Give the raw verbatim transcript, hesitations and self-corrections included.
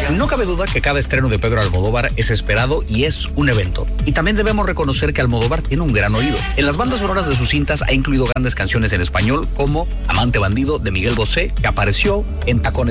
No cabe duda que cada estreno de Pedro Almodóvar es esperado y es un evento. Y también debemos reconocer que Almodóvar tiene un gran oído. En las bandas sonoras de sus cintas ha incluido grandes canciones en español como Amante Bandido de Miguel Bosé, que apareció en Tacones